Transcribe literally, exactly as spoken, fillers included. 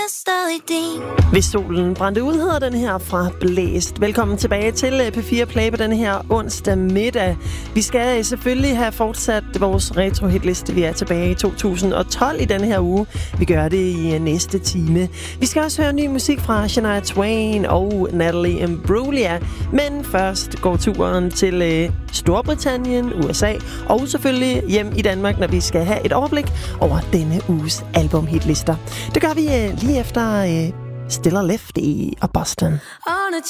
Hvis solen brændte ud, hedder den her fra Blæst. Velkommen tilbage til P fire Play på den her onsdag middag. Vi skal selvfølgelig have fortsat vores retro-hitliste. Vi er tilbage i to tusind og tolv i den her uge. Vi gør det i næste time. Vi skal også høre ny musik fra Shania Twain og Natalie Imbruglia. Men først går turen til Storbritannien, U S A og selvfølgelig hjem i Danmark, når vi skal have et overblik over denne uges albumhitlister. Det gør vi lige efter uh, Still Lefty og Boston. On a